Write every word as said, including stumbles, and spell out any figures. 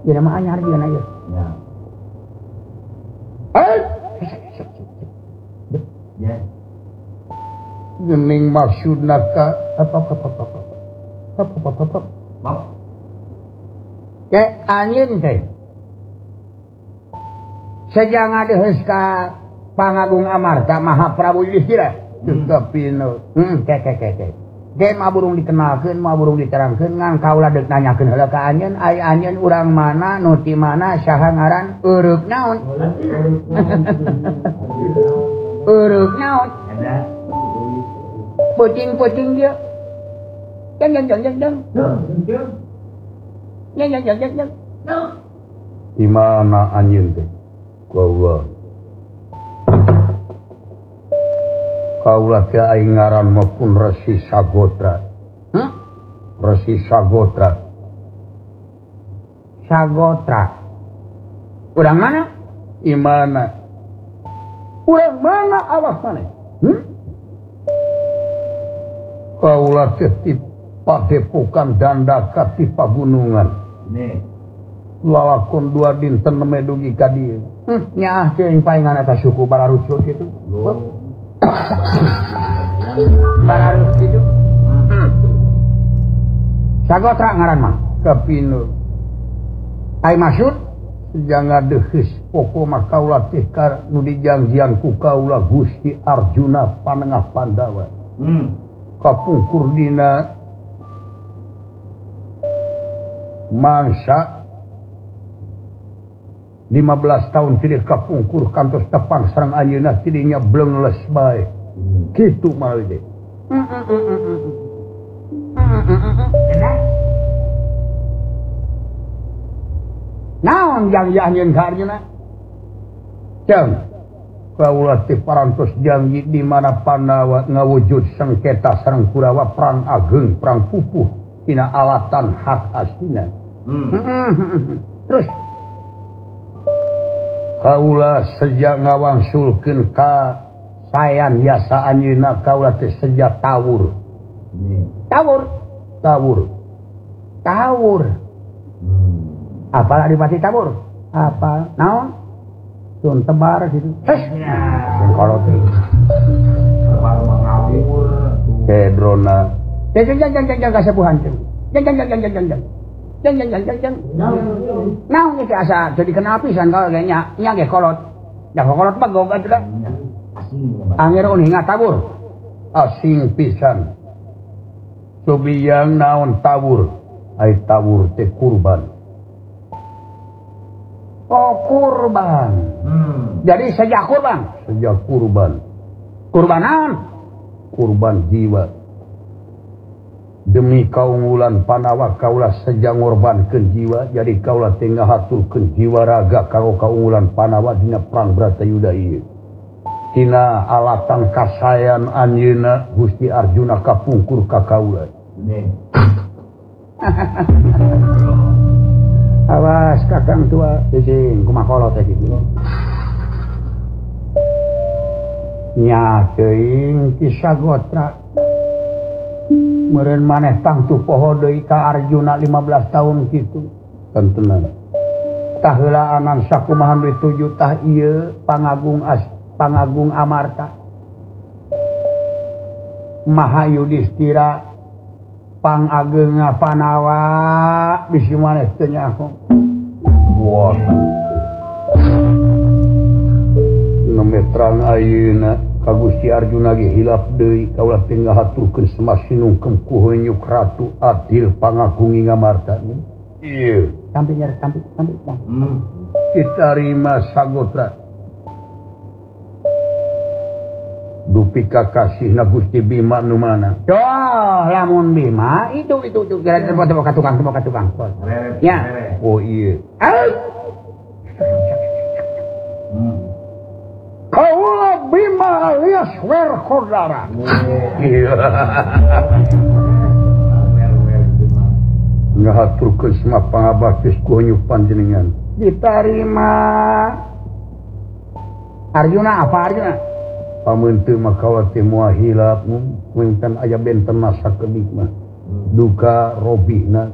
Jadi mah anyar juga na ya. Eh. Ya. Gening maksudna ka apa apa apa apa. Apa apa apa. Mau. Ke angin teh. Sejang adeus ka Pangagung Amarta Mahaprabu Yudhistira. Kapino. Hmm, ke ke ke ke. Ge mah burung dikenalkeun, mah burung diterangkeun ngan kaula deuk nanyakeun heula ka anjeun, ai anjeun urang mana, nu ti mana, saha ngaran, eureuk naon? Eureuk naon? Pucing-pucing dia. Jeng jeng jeng jeng jeng. Jeng jeng jeng jeng jeng. Di mana anjeun teh? Kaula. Kaula teh aing ngaran maupun Resi Sagotra. Hah? Resi Sagotra. Sagotra. Urang mana? Di mana? Urang mana awas mana? Hmm? Kaula teh ti Padepokan Dandaka ti Pagunungan. Nih. Lalakon dua dinten medugi ka dieu. Hmm, nyaah teh paingan eta suku Balarucu kitu. Bararus itu Sagotra ngaran mah Kapino ai maksud jangan deus pokok mah kaula teh ka nu dijangjian ku kaula Gusti Arjuna Panengah Pandawa hmm. Kapungkur dina mangsa lima belas tahun tidak kapungkur kantos tepang sareng ayeuna tidinya bleung les bae kitu mah ge. Naon janji anjeun ka Arjuna? Ceung. Kaula teh parantos janji di mana Pandawa ngawujud sengketa sareng Kurawa perang ageng, perang pupuh tina alatan hak astina. Hmm. Terus kaula sejak ngawangsulkeun ka sayan biasa anjeunna kaula teh sejak tawur. Tawur, tawur. Tawur. Hmm. Apa adipati tawur? Apa? Naon? Sun tebar gitu. Heh. Sing kolot teh. Tebar mangawur. Kedrona. Jeng jeng jeng jeng jeng kasepuhan teh. Jeng jeng jeng jeng jeng jeng. Jeng jeng jeng jeng jeng. Naon ieu asa jadi kenal pisan kalau ge nya nya ge kolot. Da kolot mah goga teh. Angger uning ngatawur. Asing pisan. Subiyang naon tawur. Ai tawur teh kurban. Oh kurban. Hmm. Jadi sejak kurban. Sejak kurban. Kurban naon? Kurban jiwa. Demi kaunggulan Pandawa kaula sejak ngorbankeun jiwa. Jadi kaula teh ngahaturkeun jiwa raga karo kaunggulan Pandawa dina perang Bratayuda ieu. Tina alatan kasayan anjeunna Gusti Arjuna kapungkur ka kaula. Nih. Awas kakang tua, sing kumaha kolot teh kitu. Nya teuing Ki Sagotra. Meureun maneh tangtu poho deui ka Arjuna lima belas tahun kitu. Tentenan. Tah heula anan sakumaha dituju tah ieu Pangagung As Pangagung Amarta Maha Yudhistira Pangageng Pandawa bisi maneh teu nyaho. Wah. Nemetrang ayeuna ka Gusti Arjuna ge hilap deui kaula teh ngahaturkeun semasinungkeun ku heunyuk Ratu Adil Pangagung Amarta. Ieu, sampai nyari sampai sampai. Hmm. Ditarima Sagotra. Dupi kakasihna Gusti Bima nu mana? Doh, lamun Bima itu itu itu kira tempat tempat tukang tempat tukang. Ya. Oh iya. Hmm. Kaula Bima alias Werkodara. Iya. Ngahaturkeun semua pangabakti ku heunyuk panjenengan. Ditarima. Arjuna apa Arjuna? Pamun teu mah kaula teh moal hilap mun aya benten masa kedik mah duka robihna